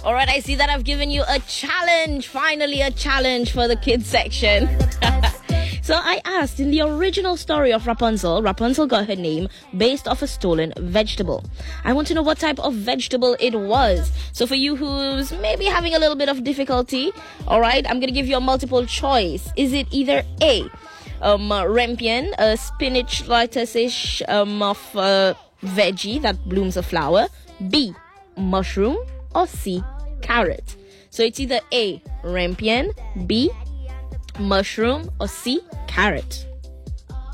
All right, I see that I've given you a challenge. Finally, a challenge for the kids section. So I asked, in the original story of Rapunzel, Rapunzel got her name based off a stolen vegetable. I want to know what type of vegetable it was. So for you who's maybe having a little bit of difficulty, all right, I'm going to give you a multiple choice. Is it either A, rampion, a spinach lettuce-ish of veggie that blooms a flower, B, mushroom, or C, carrot? So it's either A, rampion, B, mushroom, or C, carrot.